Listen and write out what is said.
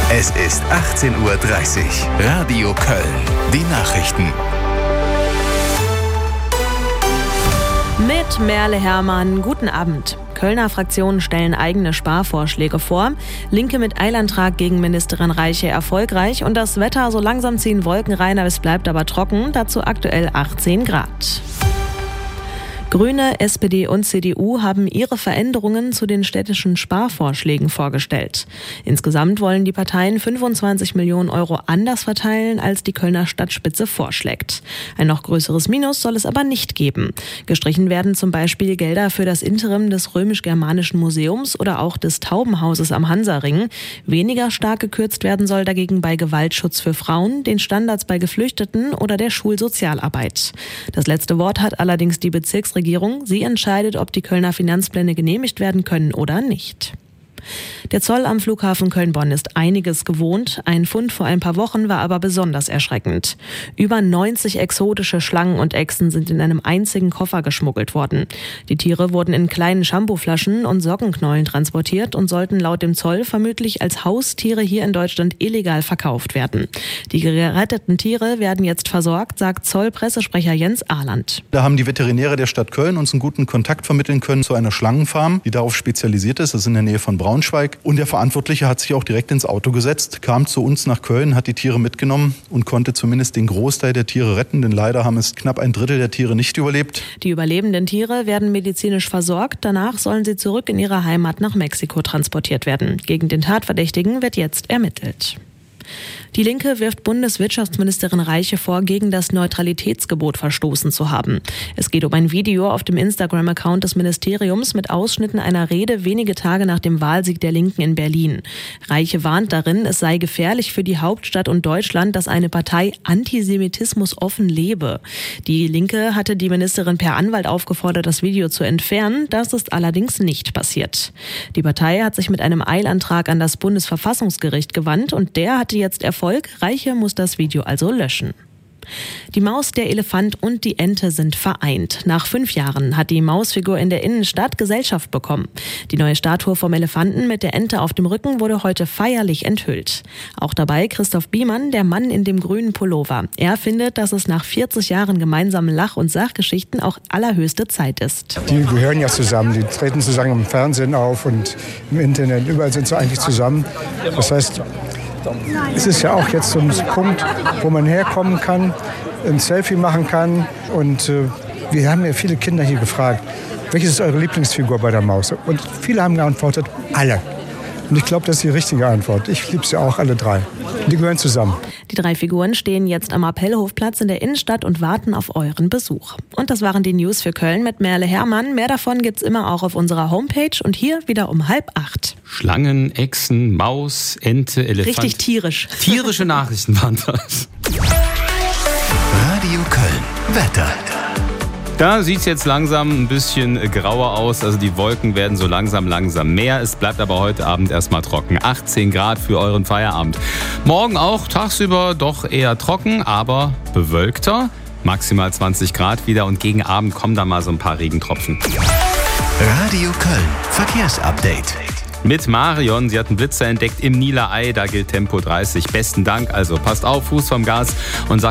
Es ist 18:30 Uhr. Radio Köln. Die Nachrichten. Mit Merle Hermann, guten Abend. Kölner Fraktionen stellen eigene Sparvorschläge vor. Linke mit Eilantrag gegen Ministerin Reiche erfolgreich. Und das Wetter, so langsam ziehen Wolken rein, aber es bleibt aber trocken. Dazu aktuell 18 Grad. Grüne, SPD und CDU haben ihre Veränderungen zu den städtischen Sparvorschlägen vorgestellt. Insgesamt wollen die Parteien 25 Millionen Euro anders verteilen, als die Kölner Stadtspitze vorschlägt. Ein noch größeres Minus soll es aber nicht geben. Gestrichen werden zum Beispiel Gelder für das Interim des Römisch-Germanischen Museums oder auch des Taubenhauses am Hansaring. Weniger stark gekürzt werden soll dagegen bei Gewaltschutz für Frauen, den Standards bei Geflüchteten oder der Schulsozialarbeit. Das letzte Wort hat allerdings die Bezirksregierung. Sie entscheidet, ob die Kölner Finanzpläne genehmigt werden können oder nicht. Der Zoll am Flughafen Köln-Bonn ist einiges gewohnt. Ein Fund vor ein paar Wochen war aber besonders erschreckend. Über 90 exotische Schlangen und Echsen sind in einem einzigen Koffer geschmuggelt worden. Die Tiere wurden in kleinen Shampooflaschen und Sockenknollen transportiert und sollten laut dem Zoll vermutlich als Haustiere hier in Deutschland illegal verkauft werden. Die geretteten Tiere werden jetzt versorgt, sagt Zoll-Pressesprecher Jens Ahland. Da haben die Veterinäre der Stadt Köln uns einen guten Kontakt vermitteln können zu einer Schlangenfarm, die darauf spezialisiert ist. Das ist in der Nähe von Braunschweig. Und der Verantwortliche hat sich auch direkt ins Auto gesetzt, kam zu uns nach Köln, hat die Tiere mitgenommen und konnte zumindest den Großteil der Tiere retten, denn leider haben es knapp ein Drittel der Tiere nicht überlebt. Die überlebenden Tiere werden medizinisch versorgt, danach sollen sie zurück in ihre Heimat nach Mexiko transportiert werden. Gegen den Tatverdächtigen wird jetzt ermittelt. Die Linke wirft Bundeswirtschaftsministerin Reiche vor, gegen das Neutralitätsgebot verstoßen zu haben. Es geht um ein Video auf dem Instagram-Account des Ministeriums mit Ausschnitten einer Rede wenige Tage nach dem Wahlsieg der Linken in Berlin. Reiche warnt darin, es sei gefährlich für die Hauptstadt und Deutschland, dass eine Partei Antisemitismus offen lebe. Die Linke hatte die Ministerin per Anwalt aufgefordert, das Video zu entfernen. Das ist allerdings nicht passiert. Die Partei hat sich mit einem Eilantrag an das Bundesverfassungsgericht gewandt und der hatte jetzt Erfolg. Reiche muss das Video also löschen. Die Maus, der Elefant und die Ente sind vereint. Nach 5 Jahren hat die Mausfigur in der Innenstadt Gesellschaft bekommen. Die neue Statue vom Elefanten mit der Ente auf dem Rücken wurde heute feierlich enthüllt. Auch dabei Christoph Biemann, der Mann in dem grünen Pullover. Er findet, dass es nach 40 Jahren gemeinsamen Lach- und Sachgeschichten auch allerhöchste Zeit ist. Die gehören ja zusammen, die treten zusammen im Fernsehen auf und im Internet. Überall sind sie eigentlich zusammen. Das heißt, es ist ja auch jetzt so ein Punkt, wo man herkommen kann, ein Selfie machen kann. Und wir haben ja viele Kinder hier gefragt, welches ist eure Lieblingsfigur bei der Maus? Und viele haben geantwortet, alle. Und ich glaube, das ist die richtige Antwort. Ich liebe sie auch, alle 3. Die gehören zusammen. Die 3 Figuren stehen jetzt am Appellhofplatz in der Innenstadt und warten auf euren Besuch. Und das waren die News für Köln mit Merle Hermann. Mehr davon gibt's immer auch auf unserer Homepage und hier wieder um 7:30. Schlangen, Echsen, Maus, Ente, Elefant. Richtig tierisch. Tierische Nachrichten waren das. Radio Köln. Wetter. Da sieht es jetzt langsam ein bisschen grauer aus, also die Wolken werden so langsam mehr. Es bleibt aber heute Abend erstmal trocken. 18 Grad für euren Feierabend. Morgen auch tagsüber doch eher trocken, aber bewölkter. Maximal 20 Grad wieder und gegen Abend kommen da mal so ein paar Regentropfen. Radio Köln. Verkehrsupdate. Mit Marion, sie hat einen Blitzer entdeckt im Niederei, da gilt Tempo 30. Besten Dank, also passt auf, Fuß vom Gas und sagt